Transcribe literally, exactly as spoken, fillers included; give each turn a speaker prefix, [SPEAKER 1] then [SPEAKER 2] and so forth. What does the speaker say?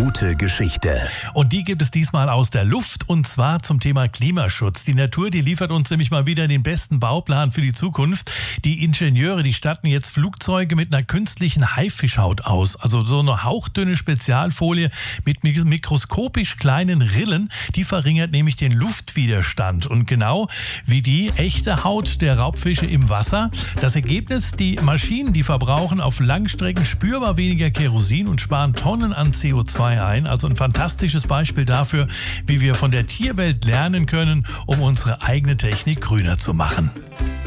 [SPEAKER 1] gute Geschichte.
[SPEAKER 2] Und die gibt es diesmal aus der Luft, und zwar zum Thema Klimaschutz. Die Natur, die liefert uns nämlich mal wieder den besten Bauplan für die Zukunft. Die Ingenieure, die statten jetzt Flugzeuge mit einer künstlichen Haifischhaut aus. Also so eine hauchdünne Spezialfolie mit mikroskopisch kleinen Rillen. Die verringert nämlich den Luftwiderstand. Und genau wie die echte Haut der Raubfische im Wasser. Das Ergebnis, die Maschinen, die verbrauchen auf Langstrecken spürbar weniger Kerosin und sparen Tonnen an C O zwei ein. Also ein fantastisches Beispiel dafür, wie wir von der Tierwelt lernen können, um unsere eigene Technik grüner zu machen.